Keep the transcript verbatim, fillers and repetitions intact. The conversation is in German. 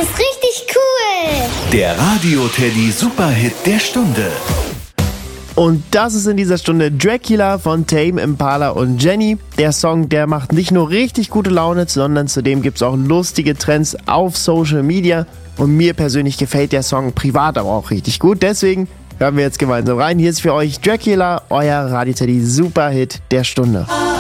ist richtig cool. Der Radio Teddy Superhit der Stunde. Und das ist in dieser Stunde Dracula von Tame Impala und Jenny. Der Song, der macht nicht nur richtig gute Laune, sondern zudem gibt es auch lustige Trends auf Social Media. Und mir persönlich gefällt der Song privat aber auch richtig gut. Deswegen hören wir jetzt gemeinsam rein. Hier ist für euch Dracula, euer Radio Teddy Superhit der Stunde.